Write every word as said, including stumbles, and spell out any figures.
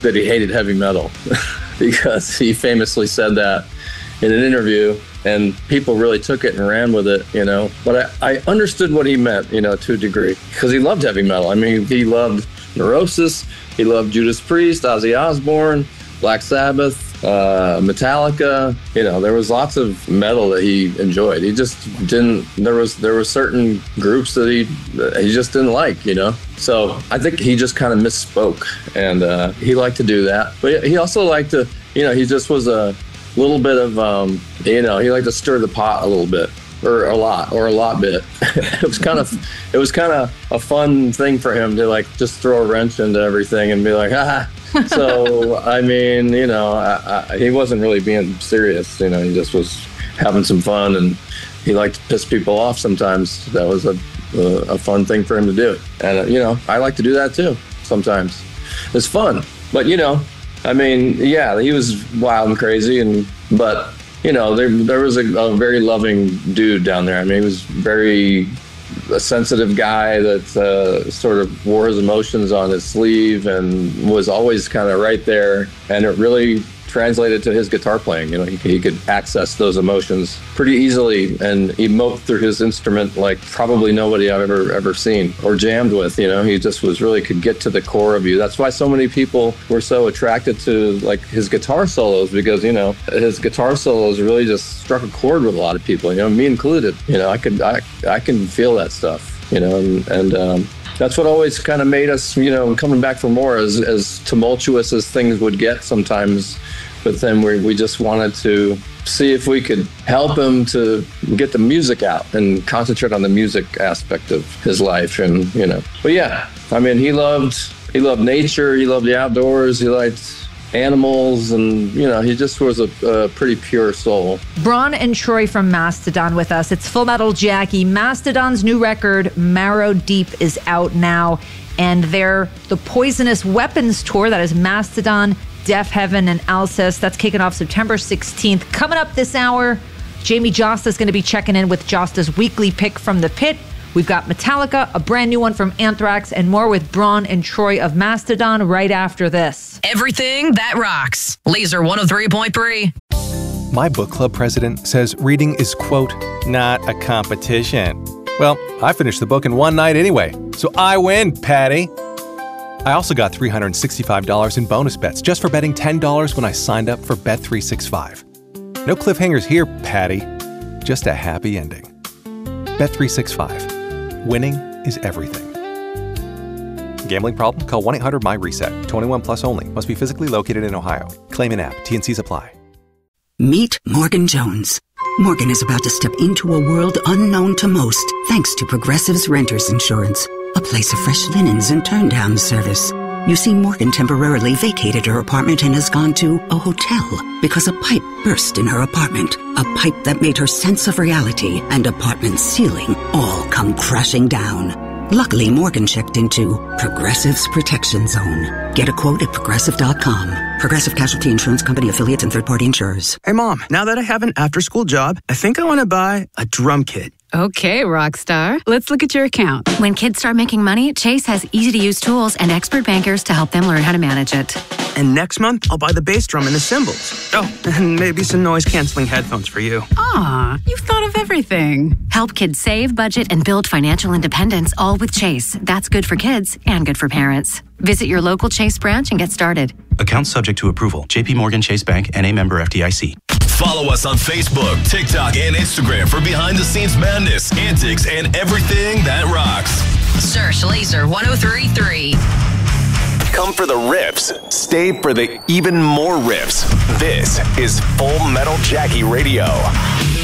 that he hated heavy metal because he famously said that in an interview, and people really took it and ran with it, you know. But I, I understood what he meant, you know, to a degree, because he loved heavy metal. I mean, he loved Neurosis, he loved Judas Priest, Ozzy Osbourne, Black Sabbath, uh, Metallica. You know, there was lots of metal that he enjoyed. He just didn't, there was there were certain groups that he that he just didn't like, you know. So I think he just kind of misspoke, and uh, he liked to do that. But he also liked to, you know, he just was a little bit of, um, you know, he liked to stir the pot a little bit, or a lot, or a lot bit. It was kind of, it was kind of a fun thing for him to like just throw a wrench into everything and be like, ah. So, I mean, you know, I, I, he wasn't really being serious. You know, he just was having some fun, and he liked to piss people off sometimes. That was a, a, a fun thing for him to do. And, uh, you know, I like to do that too sometimes. It's fun. But, you know, I mean, yeah, he was wild and crazy, and but, you know, there there was a, a very loving dude down there. I mean, he was very a sensitive guy that uh, sort of wore his emotions on his sleeve and was always kind of right there. And it really translated to his guitar playing. You know, he, he could access those emotions pretty easily and emote through his instrument like probably nobody I've ever ever seen or jammed with. You know, he just was really could get to the core of you. That's why so many people were so attracted to like his guitar solos, because, you know, his guitar solos really just struck a chord with a lot of people, you know, me included. You know, I could I I can feel that stuff, you know, and, and um that's what always kind of made us, you know, coming back for more, as, as tumultuous as things would get sometimes with him. We, we just wanted to see if we could help him to get the music out and concentrate on the music aspect of his life. And, you know, but yeah, I mean, he loved, he loved nature. He loved the outdoors. He liked animals, and, you know, he just was a, a pretty pure soul. Brann and Troy from Mastodon with us. It's Full Metal Jackie. Mastodon's new record, Marrow Deep, is out now, and they're the Poisonous Weapons tour. That is Mastodon, Deaf Heaven, and Alcest. That's kicking off September sixteenth. Coming up this hour, Jamie Josta is going to be checking in with Josta's weekly pick from the pit. We've got Metallica, a brand new one from Anthrax, and more with Brann and Troy of Mastodon right after this. Everything that rocks. Laser one oh three point three. My book club president says reading is, quote, not a competition. Well, I finished the book in one night anyway, so I win, Patty. I also got three hundred sixty-five dollars in bonus bets just for betting ten dollars when I signed up for Bet three sixty-five. No cliffhangers here, Patty. Just a happy ending. Bet three sixty-five. Winning is everything. Gambling problem? Call one eight hundred my reset. twenty-one plus only. Must be physically located in Ohio. Claim in app. T N Cs apply. Meet Morgan Jones. Morgan is about to step into a world unknown to most, thanks to Progressive's Renters Insurance, a place of fresh linens and turn-down service. You see, Morgan temporarily vacated her apartment and has gone to a hotel because a pipe burst in her apartment. A pipe that made her sense of reality and apartment ceiling all come crashing down. Luckily, Morgan checked into Progressive's Protection Zone. Get a quote at Progressive dot com. Progressive Casualty Insurance Company, affiliates, and third-party insurers. Hey, Mom, now that I have an after-school job, I think I want to buy a drum kit. Okay, Rockstar. Let's look at your account. When kids start making money, Chase has easy-to-use tools and expert bankers to help them learn how to manage it. And next month, I'll buy the bass drum and the cymbals. Oh, and maybe some noise-canceling headphones for you. Aw, you've thought of everything. Help kids save, budget, and build financial independence, all with Chase. That's good for kids and good for parents. Visit your local Chase branch and get started. Account subject to approval. J P Morgan Chase Bank, N A member F D I C. Follow us on Facebook, TikTok, and Instagram for behind-the-scenes madness, antics, and everything that rocks. Search Laser one oh three point three. Come for the riffs. Stay for the even more riffs. This is Full Metal Jackie Radio.